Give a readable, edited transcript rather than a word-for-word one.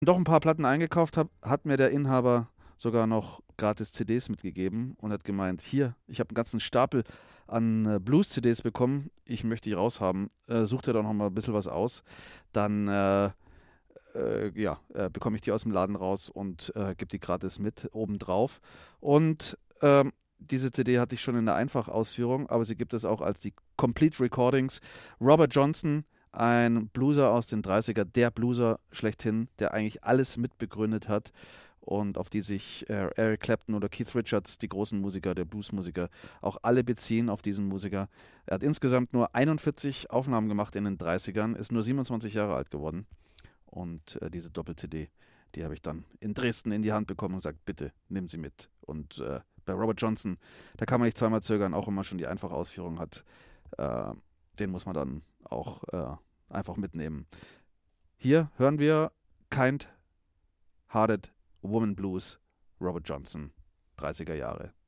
Doch ein paar Platten eingekauft habe, hat mir der Inhaber sogar noch gratis CDs mitgegeben und hat gemeint, hier, ich habe einen ganzen Stapel an Blues-CDs bekommen, ich möchte die raushaben. Such dir doch noch mal ein bisschen was aus, dann ja, bekomme ich die aus dem Laden raus und gebe die gratis mit obendrauf. Und diese CD hatte ich schon in der Einfachausführung, aber sie gibt es auch als die Complete Recordings. Robert Johnson, ein Blueser aus den 30er, der Blueser schlechthin, der eigentlich alles mitbegründet hat und auf die sich Eric Clapton oder Keith Richards, die großen Musiker, der Bluesmusiker, auch alle beziehen auf diesen Musiker. Er hat insgesamt nur 41 Aufnahmen gemacht in den 30ern, ist nur 27 Jahre alt geworden. Und diese Doppel-CD, die habe ich dann in Dresden in die Hand bekommen und gesagt, bitte, nimm sie mit. Und bei Robert Johnson, da kann man nicht zweimal zögern, auch wenn man schon die einfache Ausführung hat. Äh, Den muss man dann auch einfach mitnehmen. Hier hören wir Kind Hearted Woman Blues, Robert Johnson, 30er Jahre.